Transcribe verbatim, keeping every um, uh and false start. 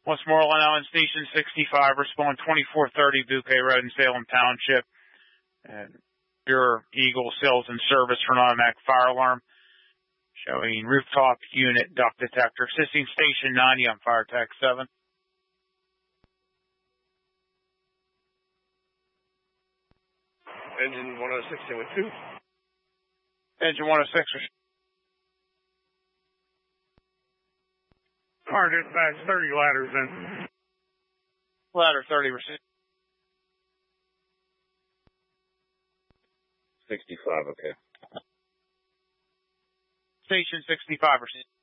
Westmoreland Island Station sixty-five, respond twenty-four thirty Bouquet Road in Salem Township. And your Eagle sales and service for an automatic fire alarm. Showing rooftop unit duct detector. Assisting Station ninety on Fire Tech seven. Engine one oh six, with two. Engine one oh six. Car dispatch, thirty ladders in. Ladder thirty percent. sixty-five, okay. Station sixty-five percent.